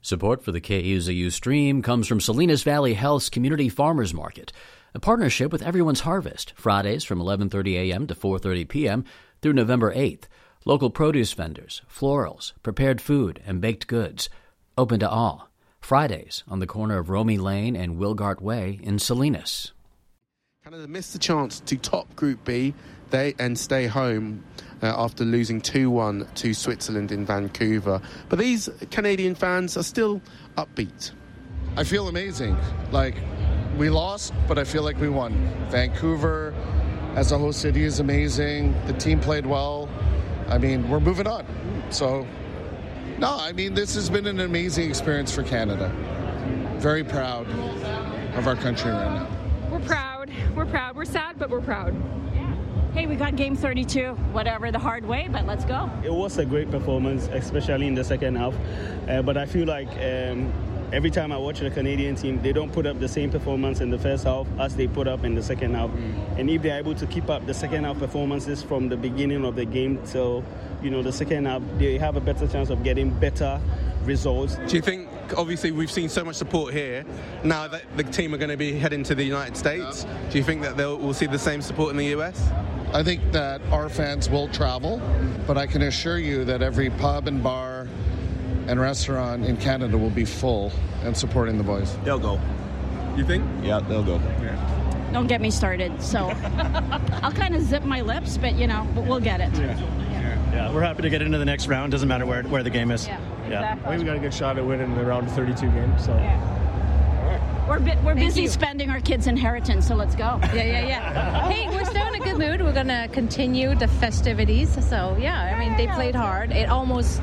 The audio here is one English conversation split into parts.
Support for the KUZU stream comes from Salinas Valley Health's Community Farmers Market, a partnership with Everyone's Harvest, Fridays from 11:30 a.m. to 4:30 p.m. through November 8th. Local produce vendors, florals, prepared food, and baked goods. Open to all. Fridays on the corner of Romy Lane and Wilgart Way in Salinas. Canada missed the chance to top Group B and stay home after losing 2-1 to Switzerland in Vancouver. But these Canadian fans are still upbeat. I feel amazing. Like, we lost, but I feel like we won. Vancouver as a host city is amazing. The team played well. I mean, we're moving on. So, no, I mean, this has been an amazing experience for Canada. Very proud of our country right now. We're proud. We're proud. We're sad, but we're proud. Hey, we got game 32, whatever, the hard way, but let's go. It was a great performance, especially in the second half. But I feel like every time I watch the Canadian team, they don't put up the same performance in the first half as they put up in the second half. And if they're able to keep up the second half performances from the beginning of the game till, the second half, they have a better chance of getting better results. Do you think, obviously we've seen so much support here, now that the team are going to be heading to the United States, do you think that we'll see the same support in the US? I think that our fans will travel, but I can assure you that every pub and bar and restaurant in Canada will be full and supporting the boys. They'll go. You think? Yeah, they'll go. Yeah. Don't get me started. So I'll kind of zip my lips, but we'll get it. Yeah, we're happy to get into the next round. Doesn't matter where the game is. Yeah. Exactly. I think we got a good shot at winning the round of 32 game. So. Yeah. We're busy spending our kids' inheritance, so let's go. Yeah. Hey, we're still in a good mood. We're going to continue the festivities. So, they played hard. It almost.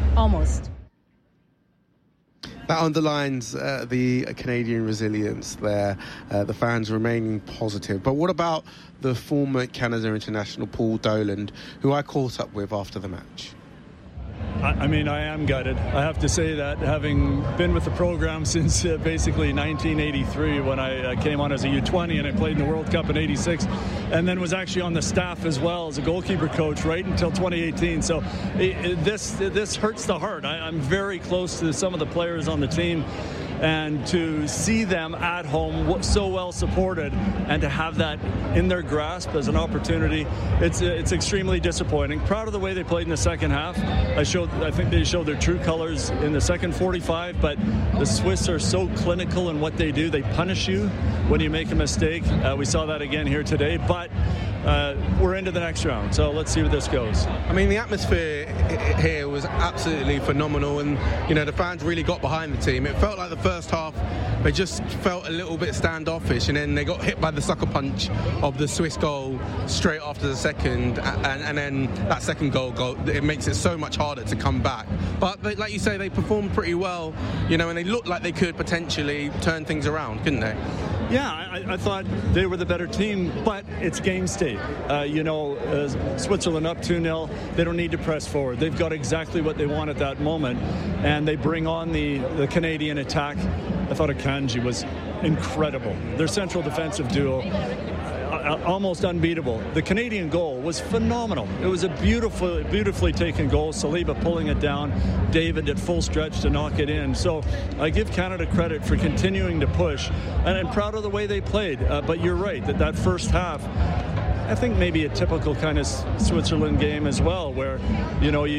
That underlines the Canadian resilience there, the fans remaining positive. But what about the former Canada international, Paul Dolan, who I caught up with after the match? I am gutted. I have to say that, having been with the program since basically 1983 when I came on as a U20 and I played in the World Cup in 86, and then was actually on the staff as well as a goalkeeper coach right until 2018. So this hurts the heart. I'm very close to some of the players on the team, and to see them at home so well supported and to have that in their grasp as an opportunity, it's extremely disappointing. Proud of the way they played in the second half. I think they showed their true colors in the second 45, but the Swiss are so clinical in what they do. They punish you when you make a mistake. We saw that again here today, but we're into the next round, so let's see where this goes. I mean, the atmosphere here was absolutely phenomenal, and the fans really got behind the team. It felt like the first half they just felt a little bit standoffish, and then they got hit by the sucker punch of the Swiss goal straight after the second, and then that second goal, it makes it so much harder to come back. But like you say, they performed pretty well, and they looked like they could potentially turn things around, couldn't they? Yeah, I thought they were the better team, but it's game state. Switzerland up 2-0. They don't need to press forward. They've got exactly what they want at that moment, and they bring on the Canadian attack. I thought Akanji was incredible. Their central defensive duo, almost unbeatable. The Canadian goal was phenomenal. It was a beautifully taken goal. Saliba pulling it down, David at full stretch to knock it in. So I give Canada credit for continuing to push, and I'm proud of the way they played. But you're right, that first half, I think maybe a typical kind of Switzerland game as well, where you know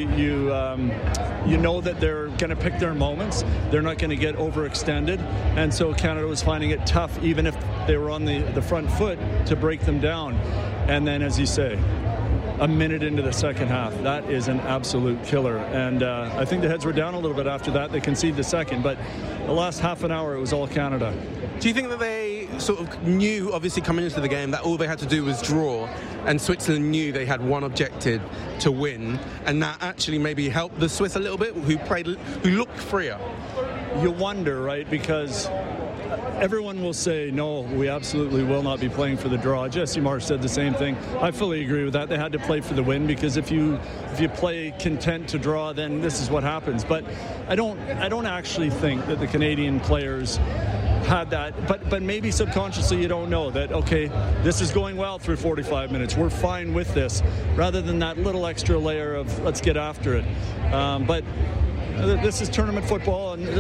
that they're going to pick their moments. They're not going to get overextended, and so Canada was finding it tough, even if they were on the front foot, to break them down. And then, as you say, a minute into the second half, that is an absolute killer. And I think the heads were down a little bit after that. They conceded the second, but the last half an hour, it was all Canada. Do you think that they sort of knew, obviously coming into the game, that all they had to do was draw, and Switzerland knew they had one objective to win, and that actually maybe helped the Swiss a little bit, who looked freer? You wonder, right? Because everyone will say, no, we absolutely will not be playing for the draw. Jesse Marsh said the same thing. I fully agree with that. They had to play for the win, because if you play content to draw, then this is what happens. But I don't actually think that the Canadian players had that, but maybe subconsciously you don't know that, okay, this is going well through 45 minutes. We're fine with this, rather than that little extra layer of let's get after it. But this is tournament football, and